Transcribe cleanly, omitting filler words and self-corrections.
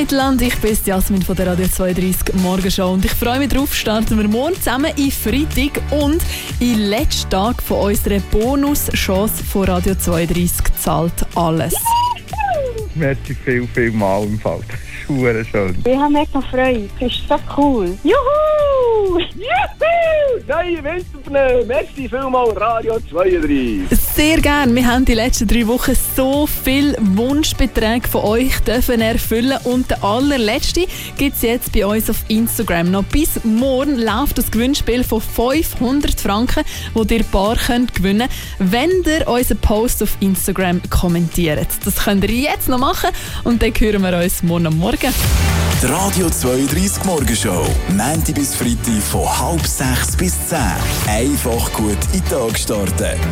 Mittelland, ich bin Jasmin von der Radio 32 Morgenshow und ich freue mich drauf, starten wir morgen zusammen in Freitag und in den letzten Tag von unserer Bonus-Chance von Radio 32 zahlt alles. Merci viel mal im Fall. Das ist verdammt schön. Ich habe mega Freude. Das ist so cool. Juhu! Juhu! Neue Winterpneu. Merci vielmals, Radio 32. Sehr gerne. Wir haben die letzten 3 Wochen so viele Wunschbeträge von euch dürfen erfüllen und der allerletzte gibt es jetzt bei uns auf Instagram. Noch bis morgen läuft das Gewinnspiel von 500 Franken, wo ihr Paar könnt gewinnen könnt, wenn ihr unseren Post auf Instagram kommentiert. Das könnt ihr jetzt noch machen und dann hören wir uns morgen am Morgen. Die Radio 32 Morgenshow. Montag bis Freitag von 5:30 bis 10. Einfach gut in den Tag starten.